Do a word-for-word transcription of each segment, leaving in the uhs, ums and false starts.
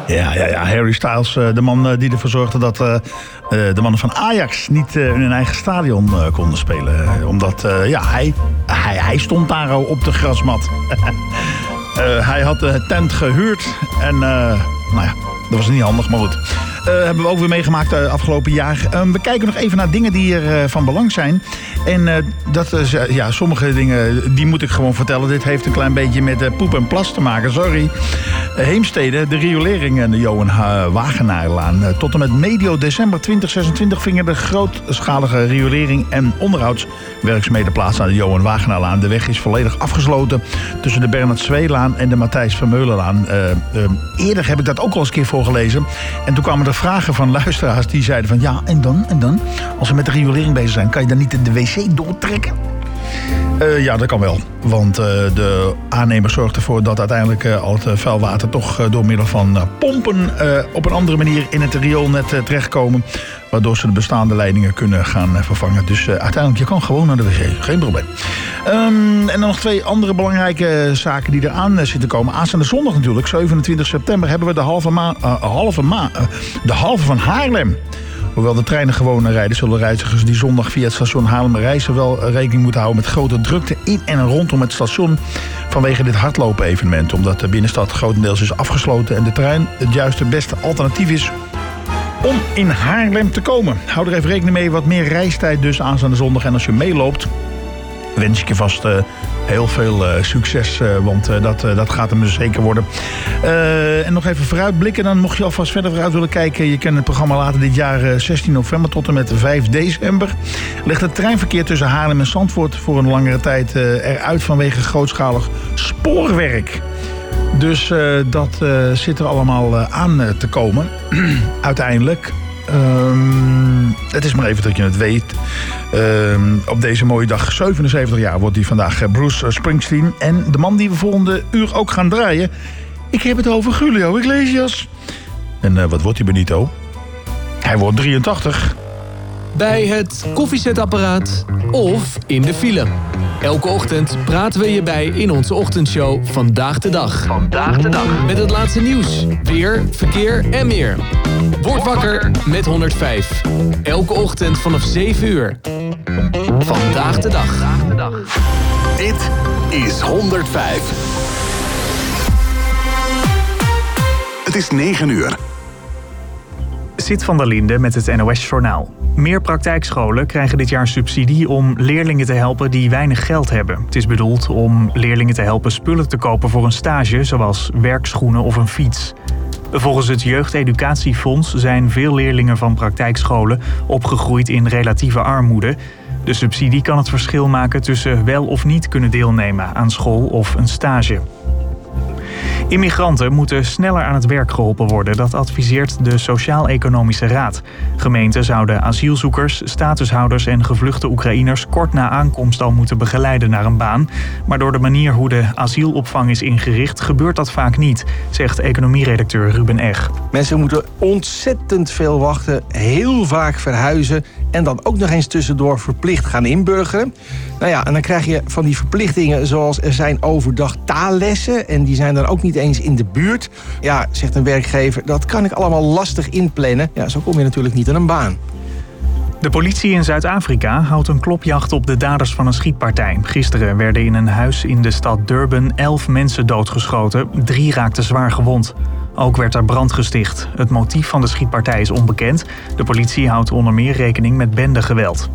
Ja, ja, ja. Harry Styles, de man die ervoor zorgde dat uh, de mannen van Ajax niet uh, in hun eigen stadion uh, konden spelen. Omdat uh, ja, hij, hij, hij stond daar op de grasmat. uh, hij had de tent gehuurd en uh, nou ja, dat was niet handig, maar goed. Uh, hebben we ook weer meegemaakt uh, afgelopen jaar. Uh, we kijken nog even naar dingen die er uh, van belang zijn. En uh, dat is, uh, ja, sommige dingen, die moet ik gewoon vertellen. Dit heeft een klein beetje met uh, poep en plas te maken, sorry. Uh, Heemstede, de riolering en de Johan Wagenaarlaan. Uh, tot en met medio december twintig zesentwintig vingen de grootschalige riolering en onderhoudswerkzaamheden plaats aan de Johan Wagenaarlaan. De weg is volledig afgesloten tussen de Bernhard Zweelaan en de Matthijs Vermeulenlaan. Uh, uh, eerder heb ik dat ook al eens een keer voorgelezen. En toen kwamen er vragen van luisteraars die zeiden van ja, en dan, en dan? Als we met de riolering bezig zijn, kan je dan niet de wc doortrekken? Uh, ja, dat kan wel. Want uh, de aannemer zorgt ervoor dat uiteindelijk uh, al het uh, vuilwater toch uh, door middel van uh, pompen uh, op een andere manier in het rioolnet uh, terechtkomen. Waardoor ze de bestaande leidingen kunnen gaan uh, vervangen. Dus uh, uiteindelijk, je kan gewoon naar de wc. Geen probleem. Um, en dan nog twee andere belangrijke zaken die eraan uh, zitten komen. Aanstaande zondag natuurlijk, zevenentwintig september, hebben we de halve, ma- uh, halve, ma- uh, de halve van Haarlem. Hoewel de treinen gewoon rijden, zullen reizigers die zondag via het station Haarlemmerreizen wel rekening moeten houden met grote drukte in en rondom het station vanwege dit hardlopen-evenement. Omdat de binnenstad grotendeels is afgesloten en de trein het juiste beste alternatief is om in Haarlem te komen. Hou er even rekening mee, wat meer reistijd dus aanstaande zondag. En als je meeloopt, wens ik je vast uh, heel veel uh, succes, uh, want uh, dat, uh, dat gaat hem zeker worden. Uh, en nog even vooruitblikken, dan mocht je alvast verder vooruit willen kijken. Je kent het programma later dit jaar, uh, zestien november tot en met vijf december. Ligt het treinverkeer tussen Haarlem en Zandvoort voor een langere tijd uh, eruit vanwege grootschalig spoorwerk. Dus uh, dat uh, zit er allemaal uh, aan uh, te komen, uiteindelijk. Um, het is maar even dat je het weet. Um, op deze mooie dag, zevenenzeventig jaar, wordt hij vandaag Bruce Springsteen. En de man die we volgende uur ook gaan draaien, ik heb het over Julio Iglesias. En uh, wat wordt hij, Benito? Hij wordt drieëntachtig. Bij het koffiezetapparaat of in de file. Elke ochtend praten we je bij in onze ochtendshow Vandaag de Dag. Vandaag de Dag. Met het laatste nieuws, weer, verkeer en meer. Word wakker met honderdvijf. Elke ochtend vanaf zeven uur. Vandaag de Dag. Dit is honderdvijf. Het is negen uur. Sid van der Linde met het N O S-journaal. Meer praktijkscholen krijgen dit jaar subsidie om leerlingen te helpen die weinig geld hebben. Het is bedoeld om leerlingen te helpen spullen te kopen voor een stage, zoals werkschoenen of een fiets. Volgens het Jeugdeducatiefonds zijn veel leerlingen van praktijkscholen opgegroeid in relatieve armoede. De subsidie kan het verschil maken tussen wel of niet kunnen deelnemen aan school of een stage. Immigranten moeten sneller aan het werk geholpen worden. Dat adviseert de Sociaal-Economische Raad. Gemeenten zouden asielzoekers, statushouders en gevluchte Oekraïners kort na aankomst al moeten begeleiden naar een baan. Maar door de manier hoe de asielopvang is ingericht, gebeurt dat vaak niet, zegt economieredacteur Ruben Eg. Mensen moeten ontzettend veel wachten, heel vaak verhuizen en dan ook nog eens tussendoor verplicht gaan inburgeren. Nou ja, en dan krijg je van die verplichtingen zoals er zijn overdag taallessen en die zijn dan ook niet eens in de buurt. Ja, zegt een werkgever, dat kan ik allemaal lastig inplannen. Ja, zo kom je natuurlijk niet aan een baan. De politie in Zuid-Afrika houdt een klopjacht op de daders van een schietpartij. Gisteren werden in een huis in de stad Durban elf mensen doodgeschoten. Drie raakten zwaar gewond. Ook werd er brand gesticht. Het motief van de schietpartij is onbekend. De politie houdt onder meer rekening met bendegeweld.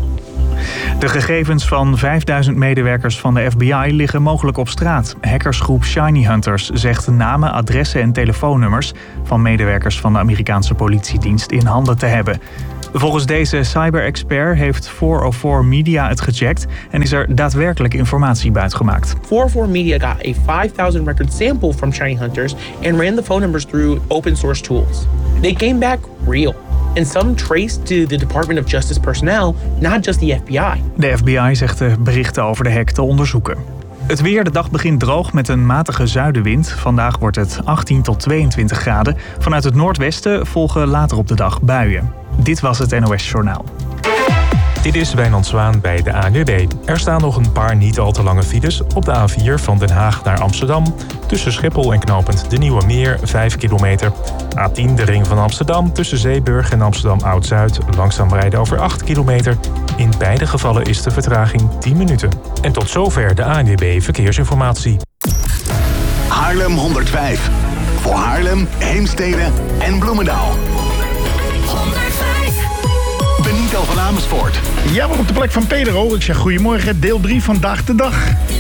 De gegevens van vijfduizend medewerkers van de F B I liggen mogelijk op straat. Hackersgroep Shiny Hunters zegt namen, adressen en telefoonnummers van medewerkers van de Amerikaanse politiedienst in handen te hebben. Volgens deze cyber-expert heeft four oh four Media het gecheckt en is er daadwerkelijk informatie buitgemaakt. four oh four Media got a five thousand record sample from Shiny Hunters and ran the phone numbers through open source tools. They came back real. And some traced to the Department of Justice personnel, not just the F B I. De F B I zegt de berichten over de hack te onderzoeken. Het weer, de dag begint droog met een matige zuidenwind. Vandaag wordt het achttien tot tweeëntwintig graden. Vanuit het noordwesten volgen later op de dag buien. Dit was het N O S Journaal. Dit is Wijnand Zwaan bij de A N W B. Er staan nog een paar niet al te lange files op de A vier van Den Haag naar Amsterdam. Tussen Schiphol en knooppunt De Nieuwe Meer, vijf kilometer. A tien, de ring van Amsterdam, tussen Zeeburg en Amsterdam Oud-Zuid. Langzaam rijden over acht kilometer. In beide gevallen is de vertraging tien minuten. En tot zover de A N W B Verkeersinformatie. Haarlem honderdvijf. Voor Haarlem, Heemstede en Bloemendaal. honderdvijf. Benito van Amersfoort. Ja, maar op de plek van Pedro. Ik zeg goedemorgen, deel drie, Vandaag de Dag.